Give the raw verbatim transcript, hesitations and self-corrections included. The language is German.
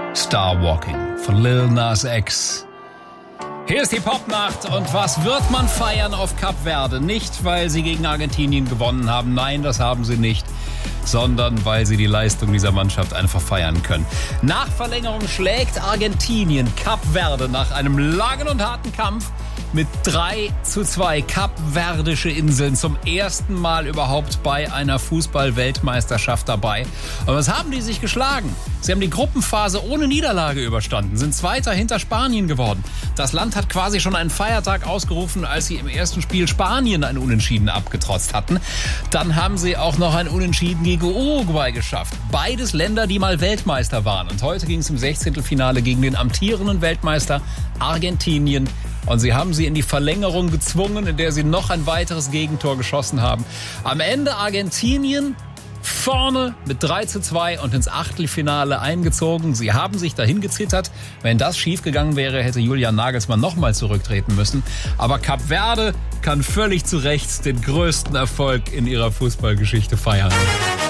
Star Walking von Lil Nas X. Hier ist die Popnacht und was wird man feiern auf Kap Verde? Nicht, weil sie gegen Argentinien gewonnen haben, nein, das haben sie nicht, sondern weil sie die Leistung dieser Mannschaft einfach feiern können. Nach Verlängerung schlägt Argentinien Kap Verde nach einem langen und harten Kampf mit drei zu zwei. Kapverdische Inseln zum ersten Mal überhaupt bei einer Fußball-Weltmeisterschaft dabei. Und was haben die sich geschlagen? Sie haben die Gruppenphase ohne Niederlage überstanden, sind Zweiter hinter Spanien geworden. Das Land hat quasi schon einen Feiertag ausgerufen, als sie im ersten Spiel Spanien ein Unentschieden abgetrotzt hatten. Dann haben sie auch noch ein Unentschieden gegen Uruguay geschafft. Beides Länder, die mal Weltmeister waren. Und heute ging es im Sechzehntelfinale gegen den amtierenden Weltmeister Argentinien. Und sie haben sie in die Verlängerung gezwungen, in der sie noch ein weiteres Gegentor geschossen haben. Am Ende Argentinien vorne mit drei zu zwei und ins Achtelfinale eingezogen. Sie haben sich dahin gezittert. Wenn das schiefgegangen wäre, hätte Julian Nagelsmann nochmal zurücktreten müssen. Aber Kap Verde kann völlig zu Recht den größten Erfolg in ihrer Fußballgeschichte feiern.